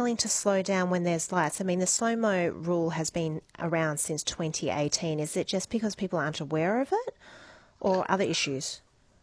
telling to slow down when there's lights? I mean, the slow-mo rule has been around since 2018. Is it just because people aren't aware of it or other issues?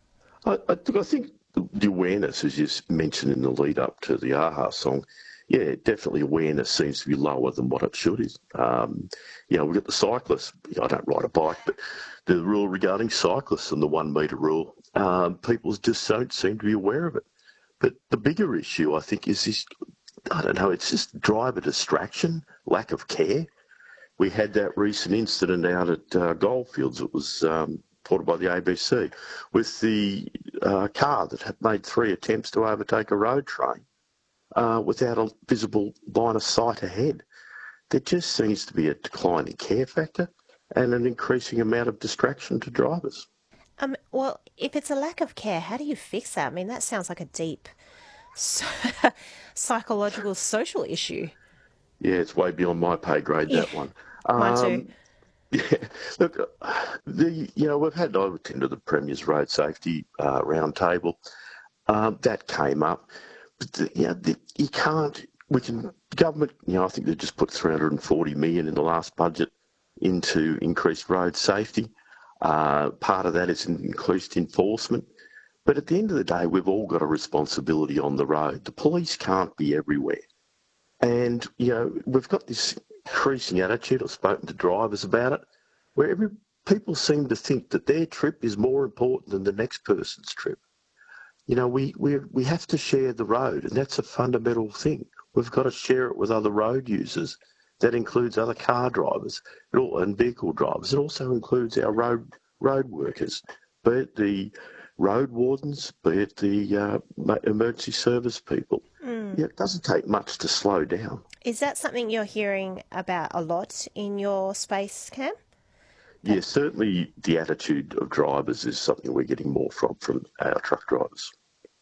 I think the awareness, as you mentioned in the lead up to the AHA song, yeah, definitely awareness seems to be lower than what it should is. We've got the cyclists. I don't ride a bike, but the rule regarding cyclists and the 1 metre rule, people just don't seem to be aware of it. But the bigger issue, I think, is this, I don't know, it's just driver distraction, lack of care. We had that recent incident out at Goldfields. It was reported by the ABC with the car that had made 3 attempts to overtake a road train without a visible line of sight ahead. There just seems to be a declining care factor and an increasing amount of distraction to drivers. Well, if it's a lack of care, how do you fix that? I mean, that sounds like a deep psychological, social issue. Yeah, it's way beyond my pay grade, Yeah, that one. mine too. Um, yeah, look, we've had I've attended the Premier's Road Safety Roundtable. That came up. But you can't, government, I think they just put 340 million in the last budget into increased road safety. Part of that is increased enforcement. But at the end of the day, we've all got a responsibility on the road. The police can't be everywhere. And, we've got this increasing attitude, I've spoken to drivers about it, where people seem to think that their trip is more important than the next person's trip. We have to share the road, and that's a fundamental thing. We've got to share it with other road users. That includes other car drivers and vehicle drivers. It also includes our road workers, be it the road wardens, be it the emergency service people. Yeah, it doesn't take much to slow down. Is that something you're hearing about a lot in your space, Cam? Yeah, certainly the attitude of drivers is something we're getting more from our truck drivers.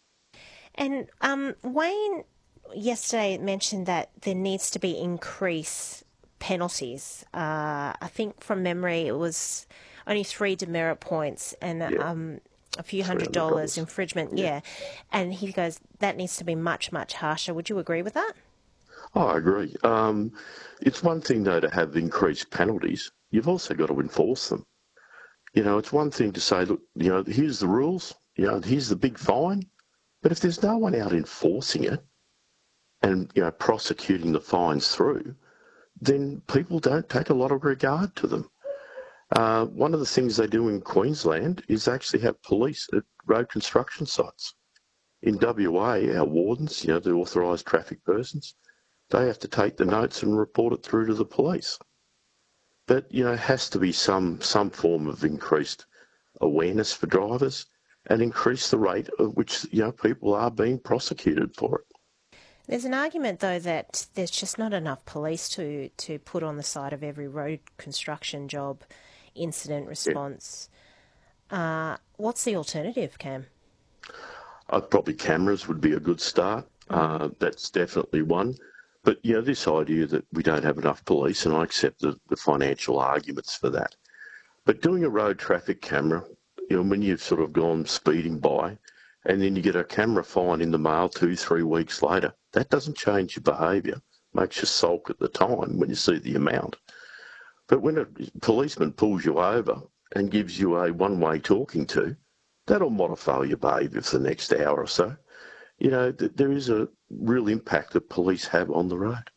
And Wayne yesterday mentioned that there needs to be increased penalties. I think from memory it was only 3 demerit points and a few $100 infringement. Yeah. And he goes, that needs to be much, much harsher. Would you agree with that? Oh, I agree. It's one thing, though, to have increased penalties. You've also got to enforce them. It's one thing to say, look, here's the rules, here's the big fine. But if there's no one out enforcing it and, prosecuting the fines through, then people don't take a lot of regard to them. One of the things they do in Queensland is actually have police at road construction sites. In WA, our wardens, the authorised traffic persons, they have to take the notes and report it through to the police. But, it has to be some form of increased awareness for drivers and increase the rate at which, people are being prosecuted for it. There's an argument, though, that there's just not enough police to put on the side of every road construction job, incident response. Yeah. What's the alternative, Cam? Probably cameras would be a good start. That's definitely one. But, this idea that we don't have enough police, and I accept the financial arguments for that. But doing a road traffic camera, when you've sort of gone speeding by and then you get a camera fine in the mail 2-3 weeks later, that doesn't change your behaviour. Makes you sulk at the time when you see the amount. But when a policeman pulls you over and gives you a one-way talking to, that'll modify your behaviour for the next hour or so. There is a real impact that police have on the road.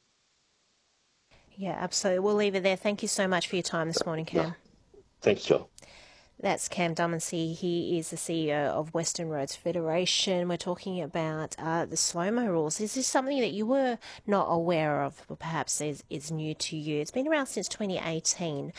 Yeah, absolutely. We'll leave it there. Thank you so much for your time this morning, Cam. Thanks, Joel. That's Cam Dumansey. He is the CEO of Western Roads Federation. We're talking about the slow-mo rules. Is this something that you were not aware of, or perhaps is new to you? It's been around since 2018.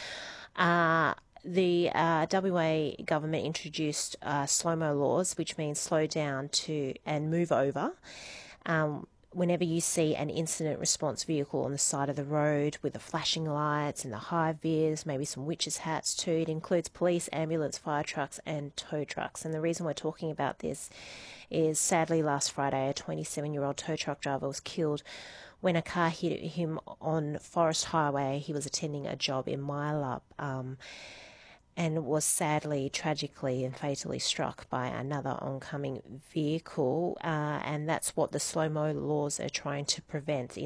The WA government introduced slow-mo laws, which means slow down to and move over. Whenever you see an incident response vehicle on the side of the road with the flashing lights and the high vis, maybe some witches' hats too, it includes police, ambulance, fire trucks and tow trucks. And the reason we're talking about this is sadly last Friday a 27-year-old tow truck driver was killed when a car hit him on Forest Highway. He was attending a job in Mile and was sadly, tragically and fatally struck by another oncoming vehicle. And that's what the slow-mo laws are trying to prevent.